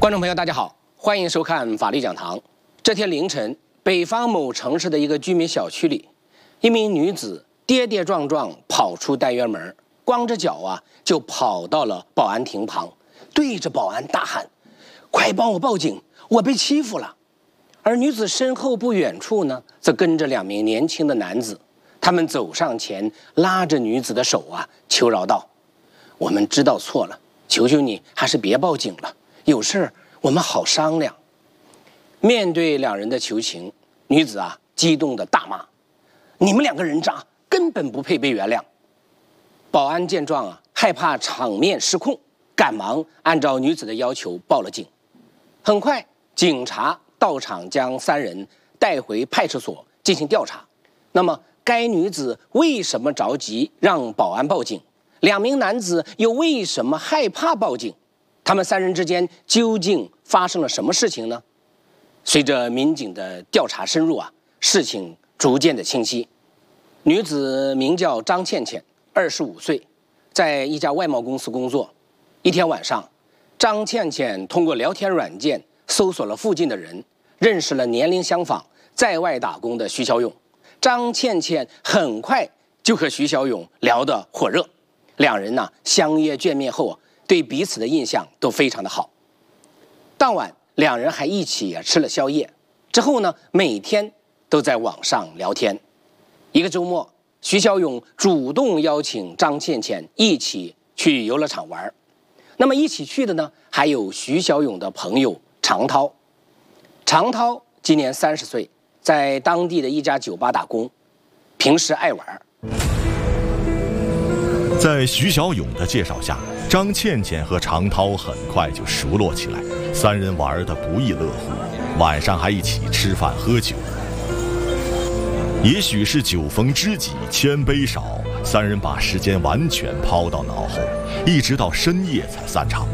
观众朋友，大家好，欢迎收看法律讲堂。这天凌晨，北方某城市的一个居民小区里，一名女子跌跌撞撞跑出单元门，光着脚就跑到了保安亭旁，对着保安大喊：“快帮我报警，我被欺负了！”而女子身后不远处呢，则跟着2名年轻的男子，他们走上前，拉着女子的手求饶道：“我们知道错了，求求你还是别报警了，有事我们好商量。”面对2人的求情，女子激动地大骂：“你们2个人渣，根本不配被原谅！”保安见状害怕场面失控，赶忙按照女子的要求报了警。很快，警察到场将3人带回派出所进行调查。那么，该女子为什么着急让保安报警？2名男子又为什么害怕报警？他们3人之间究竟发生了什么事情呢？随着民警的调查深入事情逐渐的清晰。女子名叫张倩倩，25岁，在一家外贸公司工作。一天晚上，张倩倩通过聊天软件搜索了附近的人，认识了年龄相仿、在外打工的徐小勇。张倩倩很快就和徐小勇聊得火热，2人相约见面后对彼此的印象都非常的好。当晚2人还一起吃了宵夜，之后呢，每天都在网上聊天。一个周末，徐小勇主动邀请张倩倩一起去游乐场玩。那么一起去的呢，还有徐小勇的朋友常涛。常涛今年30岁，在当地的一家酒吧打工，平时爱玩。 在徐小勇的介绍下，张倩倩和常涛很快就熟络起来，3人玩得不亦乐乎，晚上还一起吃饭喝酒。也许是酒逢知己千杯少，3人把时间完全抛到脑后，一直到深夜才散场。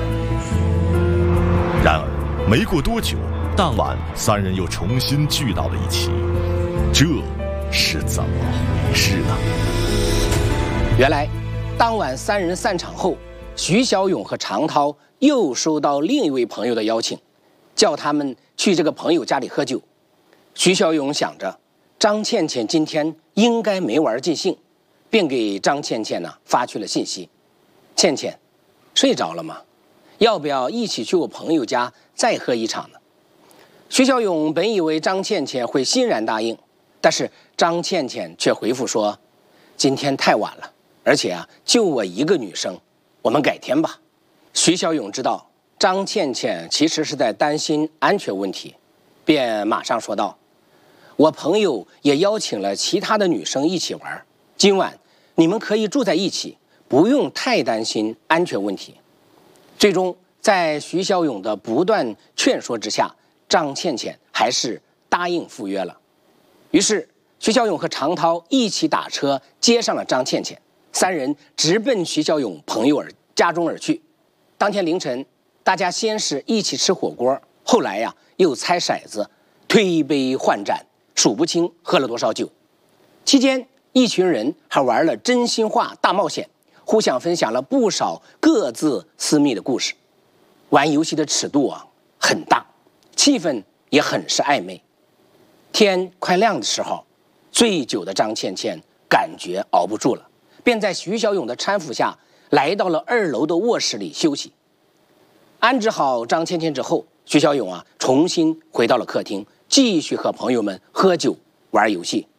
然而没过多久，当晚3人又重新聚到了一起，这是怎么回事呢？ 原来当晚3人散场后，徐小勇和常涛又收到另一位朋友的邀请，叫他们去这个朋友家里喝酒。徐小勇想着张倩倩今天应该没玩尽兴，便给张倩倩发去了信息：“倩倩，睡着了吗？要不要一起去我朋友家再喝一场呢？”徐小勇本以为张倩倩会欣然答应，但是张倩倩却回复说：“今天太晚了，而且就我一个女生，我们改天吧。”徐小勇知道张倩倩其实是在担心安全问题，便马上说道：“我朋友也邀请了其他的女生一起玩，今晚你们可以住在一起，不用太担心安全问题。”最终在徐小勇的不断劝说之下，张倩倩还是答应赴约了。于是徐小勇和常涛一起打车接上了张倩倩，3人直奔徐小勇朋友家中而去。当天凌晨，大家先是一起吃火锅，后来又猜骰子，推杯换盏，数不清喝了多少酒。期间，一群人还玩了真心话大冒险，互相分享了不少各自私密的故事。玩游戏的尺度很大，气氛也很是暧昧。天快亮的时候，醉酒的张倩倩感觉熬不住了，便在徐小勇的搀扶下来到了2楼的卧室里休息。安置好张倩倩之后，徐小勇重新回到了客厅，继续和朋友们喝酒玩游戏。